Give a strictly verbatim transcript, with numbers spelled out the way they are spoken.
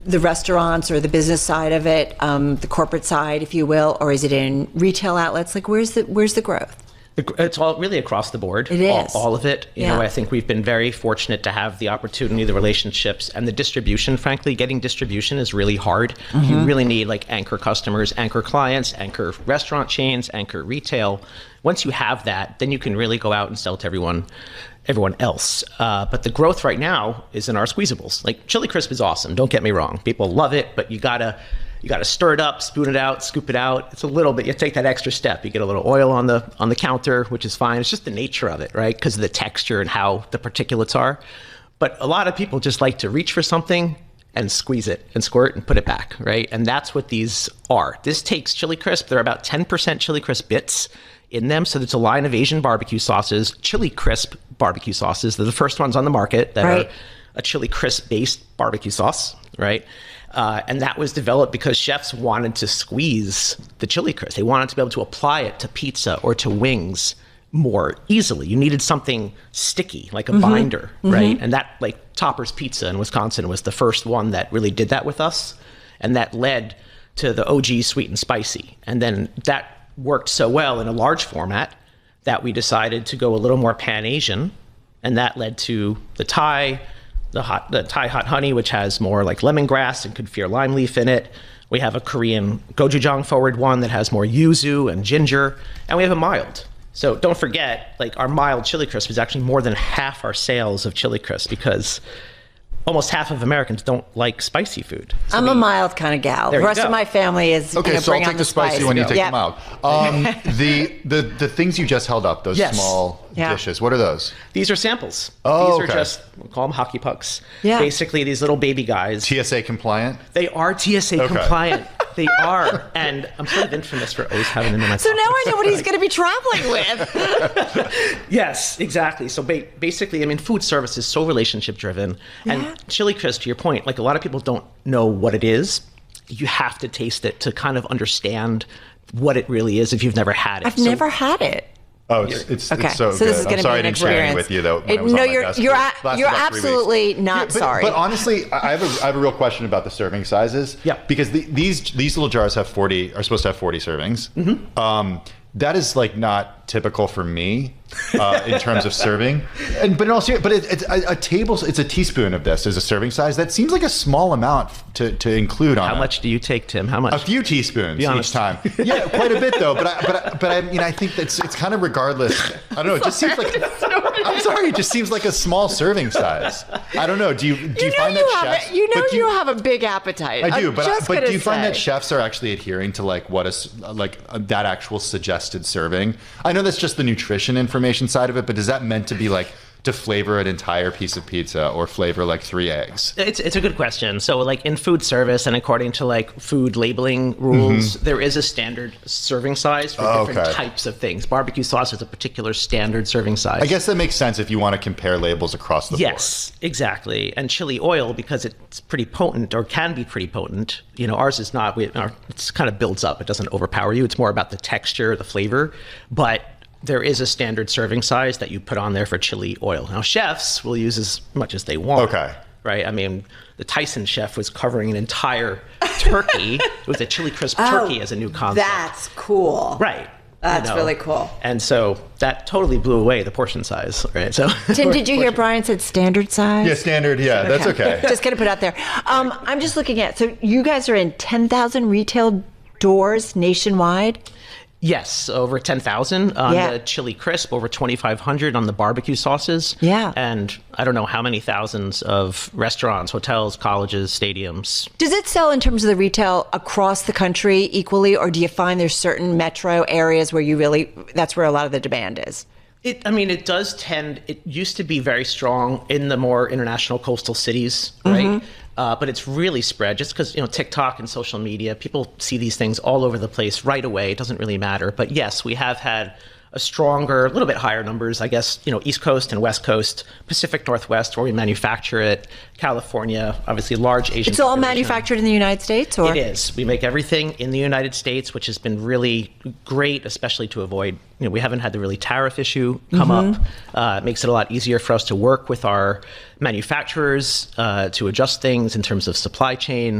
the restaurants or the business side of it, um, the corporate side, if you will, or is it in retail outlets? Like, where's the where's the growth? It's all really across the board. It is. All, all of it. You yeah. know, I think we've been very fortunate to have the opportunity, the relationships, and the distribution. Frankly, getting distribution is really hard. Mm-hmm. You really need like anchor customers, anchor clients, anchor restaurant chains, anchor retail. Once you have that, then you can really go out and sell to everyone everyone else. Uh, but the growth right now is in our squeezables. Like Chili Crisp is awesome. Don't get me wrong. People love it, but you gotta You got to stir it up, spoon it out, scoop it out. It's a little bit, you take that extra step. You get a little oil on the on the counter, which is fine. It's just the nature of it, right? Because of the texture and how the particulates are. But a lot of people just like to reach for something and squeeze it and squirt and put it back, right? And that's what these are. This takes Chili Crisp. There are about ten percent Chili Crisp bits in them. So it's a line of Asian barbecue sauces, Chili Crisp barbecue sauces. They're the first ones on the market that right. are a Chili Crisp-based barbecue sauce, right? Uh, and that was developed because chefs wanted to squeeze the Chili Crisp. They wanted to be able to apply it to pizza or to wings more easily. You needed something sticky, like a mm-hmm. binder, mm-hmm. right? And that, like Topper's Pizza in Wisconsin was the first one that really did that with us. And that led to the O G Sweet and Spicy. And then that worked so well in a large format that we decided to go a little more Pan-Asian. And that led to the Thai, the hot, the Thai hot honey, which has more like lemongrass and kaffir lime leaf in it. We have a Korean gochujang forward one that has more yuzu and ginger, and we have a mild. So don't forget, like our mild Chili Crisp is actually more than half our sales of Chili Crisp because almost half of Americans don't like spicy food. So I'm we, a mild kind of gal. The rest go. of my family is okay. You know, So bring I'll on take the, the spicy spice. when you take yep. the mild. Um, the the the things you just held up, those yes. small yeah. dishes. What are those? These are samples. Oh, these okay. are just we call them hockey pucks. Yeah. Basically, these little baby guys. T S A compliant. They are T S A okay. compliant. They are, and I'm sort of infamous for always having them in my So pocket. now I know what he's going to be traveling with. Yes, exactly. So ba- basically, I mean, food service is so relationship driven. Yeah. And Chili Crisp, to your point, like a lot of people don't know what it is. You have to taste it to kind of understand what it really is if you've never had it. I've So- never had it. Oh, it's it's, Okay, it's so, so good. this is I'm gonna sorry be I an didn't share any experience. with you though. When It- I was no, on my you're- desk. you're It a- lasted you're about three absolutely weeks. not but, sorry. But honestly, I have a I have a real question about the serving sizes. Yeah. Because the, these these little jars have forty are supposed to have forty servings. Mm-hmm. Um, that is like not typical for me uh, in terms of serving. And but in all seriousness, but it, it's a, a table. It's a teaspoon of this as a serving size. That seems like a small amount to, to include on. How it. much do you take, Tim? How much? A few teaspoons Be each honest. time. Yeah, quite a bit though. But I, but I, but I mean, I think that's it's kind of regardless. I don't know. It just seems like I'm sorry. It just seems like a small serving size. I don't know. Do you do you, You know find you that have chefs? a, you know but do you have a big appetite. I do, I'm but just but gonna do you find say. that chefs are actually adhering to like what is like uh, that actual suggested serving? I know that's just the nutrition information side of it, but is that meant to be like to flavor an entire piece of pizza or flavor like three eggs? It's it's a good question. So like in food service and according to like food labeling rules, mm-hmm. there is a standard serving size for Oh, different okay. types of things. Barbecue sauce is a particular standard serving size. I guess that makes sense if you want to compare labels across the board. Yes, exactly. And chili oil, because it's pretty potent or can be pretty potent, you know, ours is not. We, our, it's kind of builds up. It doesn't overpower you. It's more about the texture, the flavor. But there is a standard serving size that you put on there for chili oil. Now, chefs will use as much as they want. Okay. Right? I mean, the Tyson chef was covering an entire turkey with a Chili Crisp turkey Oh, as a new concept. That's cool. Right. That's You know, really cool. And so that totally blew away the portion size, right? So Tim, did you hear Brian said standard size? Yeah, standard. Yeah, that's okay. Just gonna put it out there. Um, I'm just looking at. So you guys are in ten thousand retail doors nationwide. Yes, over ten thousand on Yeah. the Chili Crisp, over twenty-five hundred on the barbecue sauces. Yeah. And I don't know how many thousands of restaurants, hotels, colleges, stadiums. Does it sell in terms of the retail across the country equally, or do you find there's certain metro areas where you really, that's where a lot of the demand is? It, I mean, it does tend, it used to be very strong in the more international coastal cities, right? Mm-hmm. Uh, but it's really spread just because, you know, TikTok and social media, people see these things all over the place right away. It doesn't really matter. But yes, we have had a stronger, a little bit higher numbers, I guess, you know, East Coast and West Coast, Pacific Northwest, where we manufacture it, California, obviously large Asian It's all population. manufactured in the United States, or It is. We make everything in the United States, which has been really great, especially to avoid, you know, we haven't had the really tariff issue come Mm-hmm. up. Uh, it makes it a lot easier for us to work with our manufacturers uh, to adjust things in terms of supply chain.